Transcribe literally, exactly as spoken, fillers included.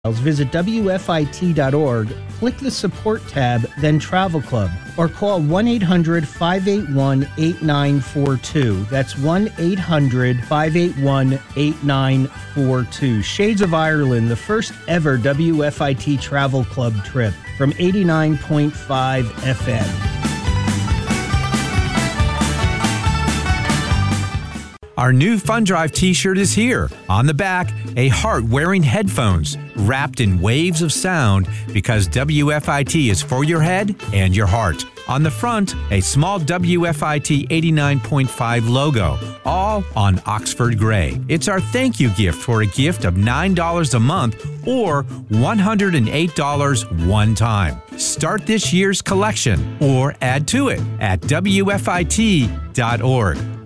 Visit W F I T dot org, click the support tab, then Travel Club, or call one eight hundred five eight one eight nine four two. That's one eight hundred five eight one eight nine four two. Shades of Ireland, the first ever W F I T Travel Club trip from eighty-nine point five F M. Our new Fun Drive t-shirt is here. On the back, a heart wearing headphones wrapped in waves of sound because W F I T is for your head and your heart. On the front, a small W F I T eighty-nine point five logo, all on Oxford Gray. It's our thank you gift for a gift of nine dollars a month or one hundred eight dollars one time. Start this year's collection or add to it at W F I T dot org.